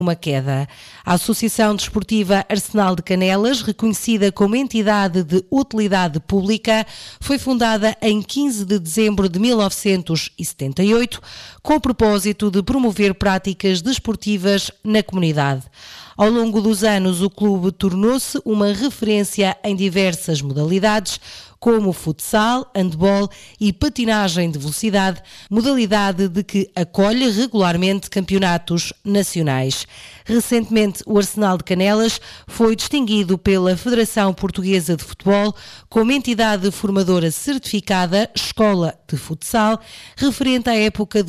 uma queda. A Associação Desportiva Arsenal de Canelas, reconhecida como entidade de utilidade pública, foi fundada em 15 de dezembro de 1978, com o propósito de promover práticas desportivas na comunidade. Ao longo dos anos, o clube tornou-se uma referência em diversas modalidades, como futsal, handball e patinagem de velocidade, modalidade de que acolhe regularmente campeonatos nacionais. Recentemente, o Arsenal de Canelas foi distinguido pela Federação Portuguesa de Futebol como entidade formadora certificada Escola de Futsal, referente à época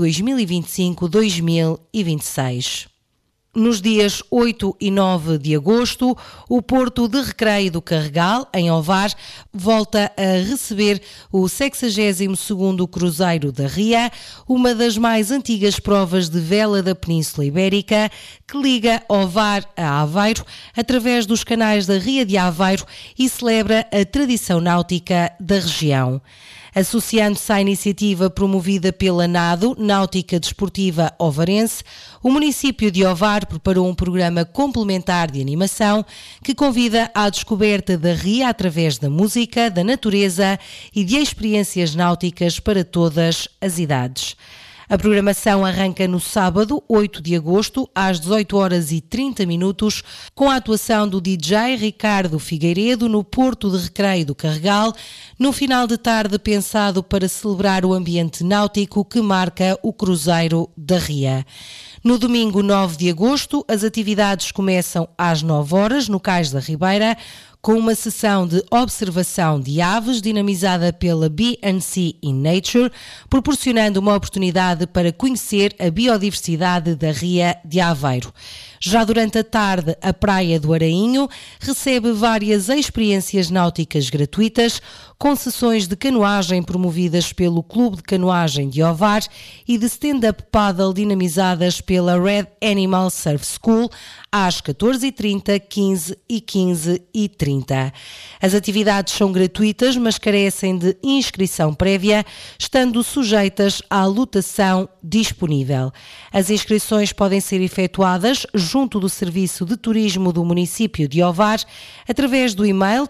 2025-2026. Nos dias 8 e 9 de agosto, o Porto de Recreio do Carregal, em Ovar, volta a receber o 62º Cruzeiro da Ria, uma das mais antigas provas de vela da Península Ibérica, que liga Ovar a Aveiro através dos canais da Ria de Aveiro e celebra a tradição náutica da região. Associando-se à iniciativa promovida pela NADO, Náutica Desportiva Ovarense, o município de Ovar preparou um programa complementar de animação que convida à descoberta da ria através da música, da natureza e de experiências náuticas para todas as idades. A programação arranca no sábado, 8 de agosto, às 18h30, com a atuação do DJ Ricardo Figueiredo no Porto de Recreio do Carregal, no final de tarde pensado para celebrar o ambiente náutico que marca o Cruzeiro da Ria. No domingo 9 de agosto, as atividades começam às 9h no Cais da Ribeira, com uma sessão de observação de aves dinamizada pela B&C in Nature, proporcionando uma oportunidade para conhecer a biodiversidade da Ria de Aveiro. Já durante a tarde, a Praia do Arainho recebe várias experiências náuticas gratuitas, com sessões de canoagem promovidas pelo Clube de Canoagem de Ovar e de stand-up paddle dinamizadas pela Red Animal Surf School às 14h30, 15 e 15h30. As atividades são gratuitas, mas carecem de inscrição prévia, estando sujeitas à lotação disponível. As inscrições podem ser efetuadas junto do Serviço de Turismo do município de Ovar, através do e-mail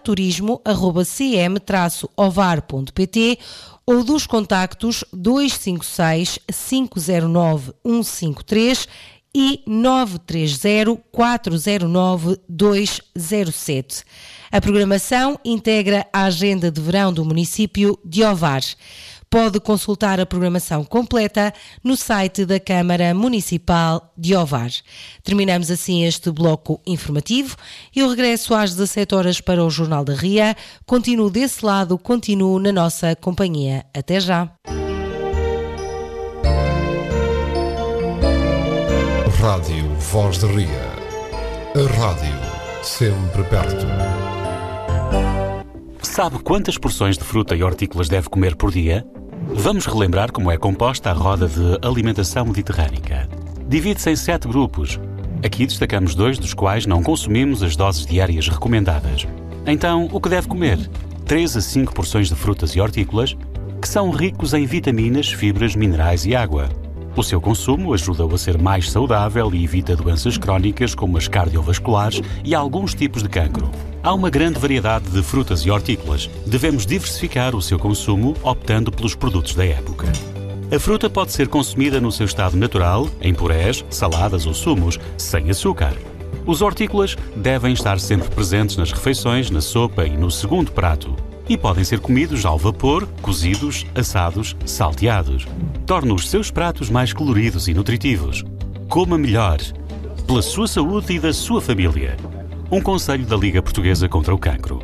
turismo@cm-ovar.pt ou dos contactos 256 509 153 e 930 409 207. A programação integra a agenda de verão do município de Ovar. Pode consultar a programação completa no site da Câmara Municipal de Ovar. Terminamos assim este bloco informativo. Eu regresso às 17h para o Jornal da Ria. Continuo desse lado, continuo na nossa companhia. Até já. Rádio Voz de Ria. A rádio sempre perto. Sabe quantas porções de fruta e hortícolas deve comer por dia? Vamos relembrar como é composta a roda de alimentação mediterrânica. Divide-se em 7 grupos. Aqui destacamos 2 dos quais não consumimos as doses diárias recomendadas. Então, o que deve comer? 3 a 5 porções de frutas e hortícolas, que são ricos em vitaminas, fibras, minerais e água. O seu consumo ajuda-o a ser mais saudável e evita doenças crónicas como as cardiovasculares e alguns tipos de cancro. Há uma grande variedade de frutas e hortícolas. Devemos diversificar o seu consumo optando pelos produtos da época. A fruta pode ser consumida no seu estado natural, em purés, saladas ou sumos, sem açúcar. Os hortícolas devem estar sempre presentes nas refeições, na sopa e no segundo prato. E podem ser comidos ao vapor, cozidos, assados, salteados. Torna os seus pratos mais coloridos e nutritivos. Coma melhor, pela sua saúde e da sua família. Um conselho da Liga Portuguesa contra o Cancro.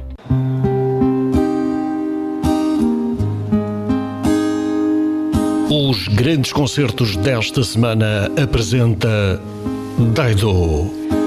Os grandes concertos desta semana apresenta Daido.